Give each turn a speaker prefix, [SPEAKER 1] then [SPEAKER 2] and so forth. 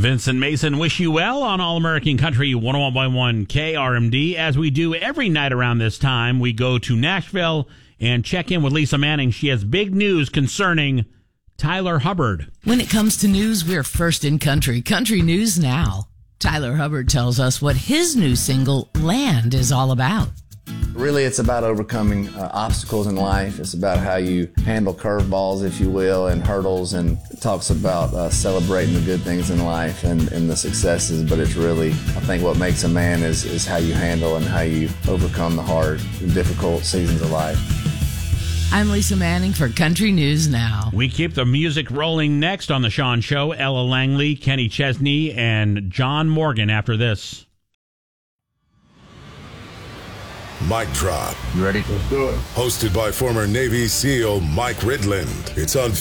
[SPEAKER 1] Vincent Mason, wish you well on All American Country 101.1 KRMD. As we do every night around this time, we go to Nashville and check in with Lisa Manning. She has big news concerning Tyler Hubbard.
[SPEAKER 2] When it comes to news, we're first in country. Country News Now. Tyler Hubbard tells us what his new single, Land, is all about.
[SPEAKER 3] Really, it's about overcoming obstacles in life. It's about how you handle curveballs, if you will, and hurdles, and it talks about celebrating the good things in life and the successes, but it's really, I think what makes a man is how you handle and how you overcome the hard, difficult seasons of life.
[SPEAKER 2] I'm Lisa Manning for Country News Now.
[SPEAKER 1] We keep the music rolling next on The Sean Show. Ella Langley, Kenny Chesney, and John Morgan after this.
[SPEAKER 4] Mic Drop.
[SPEAKER 5] You ready?
[SPEAKER 4] Let's do it. Hosted by former Navy SEAL Mike Ridland. It's on